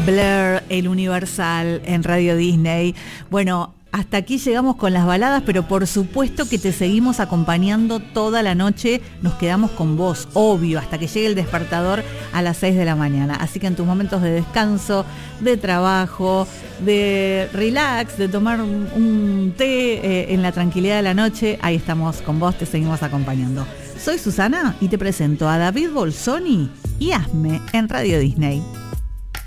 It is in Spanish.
Blair, el Universal en Radio Disney. Bueno, hasta aquí llegamos con las baladas, pero por supuesto que te seguimos acompañando toda la noche. Nos quedamos con vos, obvio, hasta que llegue el despertador a las 6 de la mañana. Así que en tus momentos de descanso, de trabajo, de relax, de tomar un té en la tranquilidad de la noche, ahí estamos con vos, te seguimos acompañando. Soy Susana y te presento a David Bolsoni y Hazme en Radio Disney.